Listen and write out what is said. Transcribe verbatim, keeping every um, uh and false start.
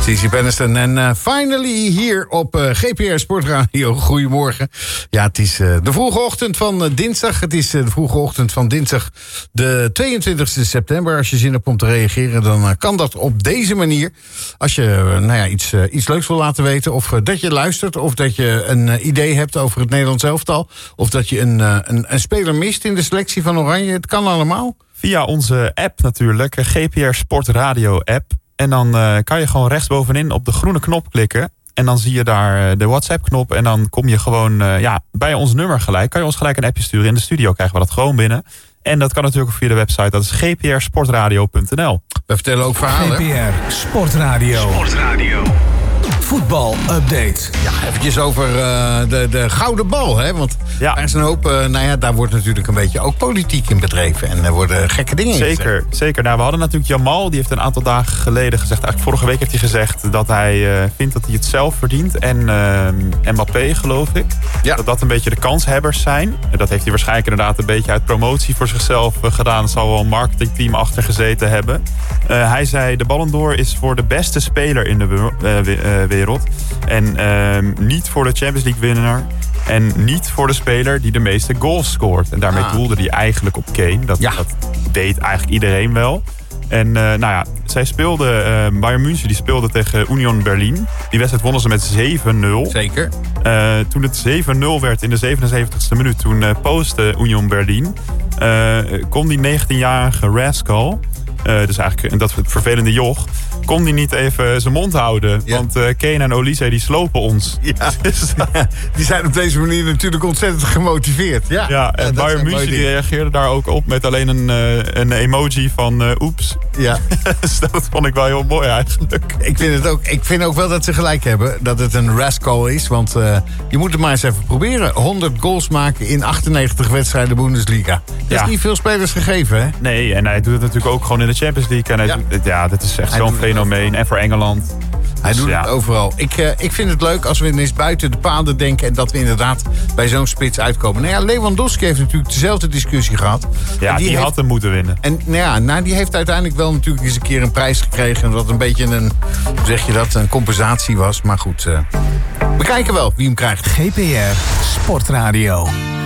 Cici Penniston en uh, finally hier op uh, G P R Sportradio. Goedemorgen. Ja, het is uh, de vroege ochtend van uh, dinsdag. Het is uh, de vroege ochtend van dinsdag de tweeëntwintigste september. Als je zin hebt om te reageren, dan uh, kan dat op deze manier. Als je uh, nou ja, iets, uh, iets leuks wil laten weten, of uh, dat je luistert, of dat je een uh, idee hebt over het Nederlands elftal, of dat je een, uh, een, een speler mist in de selectie van Oranje. Het kan allemaal. Via onze app natuurlijk, G P R Sportradio app. En dan uh, kan je gewoon rechtsbovenin op de groene knop klikken. En dan zie je daar uh, de WhatsApp-knop. En dan kom je gewoon uh, ja, bij ons nummer gelijk. Kan je ons gelijk een appje sturen. In de studio krijgen we dat gewoon binnen. En dat kan natuurlijk ook via de website. Dat is g p r sportradio punt n l. We vertellen ook verhalen. G P R Sportradio. Sportradio. Voetbal-update. Ja, eventjes over uh, de, de gouden bal. Hè? Want ja. daar is een hoop, uh, nou ja, daar wordt natuurlijk een beetje ook politiek in bedreven. En er worden gekke dingen in Zeker, gezegd. zeker. Nou, we hadden natuurlijk Jamal. Die heeft een aantal dagen geleden gezegd, eigenlijk vorige week heeft hij gezegd dat hij uh, vindt dat hij het zelf verdient. En uh, Mbappé, geloof ik. Ja. Dat dat een beetje de kanshebbers zijn. En dat heeft hij waarschijnlijk inderdaad een beetje uit promotie voor zichzelf uh, gedaan. Er zal wel een marketingteam achter gezeten hebben. Uh, hij zei, de Ballon d'Or is voor de beste speler in de uh, uh, wereld. En uh, niet voor de Champions League winnaar. En niet voor de speler die de meeste goals scoort. En daarmee ah. doelde hij eigenlijk op Kane. Dat, Ja. dat weet eigenlijk iedereen wel. En uh, nou ja, zij speelde, uh, Bayern München die speelde tegen Union Berlin. Die wedstrijd wonnen ze met zeven nul. Zeker. Uh, toen het zeven nul werd in de zevenenzeventigste minuut, toen uh, postte Union Berlin. Uh, kon die negentienjarige Rascal, uh, dus eigenlijk dat vervelende joch, kon die niet even zijn mond houden. Ja. Want uh, Kane en Olise die slopen ons. Ja. Ja, die zijn op deze manier natuurlijk ontzettend gemotiveerd. Ja, Ja, en dat Bayern zijn München mooie die dingen. reageerde daar ook op met alleen een, uh, een emoji van uh, oeps. Ja. Dus dat vond ik wel heel mooi eigenlijk. Ik vind, het ook, ik vind ook wel dat ze gelijk hebben dat het een rascal is. Want uh, je moet het maar eens even proberen. honderd goals maken in achtennegentig wedstrijden Bundesliga. Dat Ja. is niet veel spelers gegeven, hè? Nee, en hij doet het natuurlijk ook gewoon in de Champions League. En hij Ja. doet het, ja, dat is echt Hij zo'n doet het fenomeen. En voor Engeland. Hij Dus doet ja. het overal. Ik, uh, ik vind het leuk als we ineens buiten de paden denken en dat we inderdaad bij zo'n spits uitkomen. Nou ja, Lewandowski heeft natuurlijk dezelfde discussie gehad. Ja, En die, heeft, had hem moeten winnen. En nou ja, nou, die heeft uiteindelijk wel natuurlijk eens een keer een prijs gekregen. Wat een beetje een, hoe zeg je dat, een compensatie was. Maar goed, uh, we kijken wel wie hem krijgt. G P R Sportradio.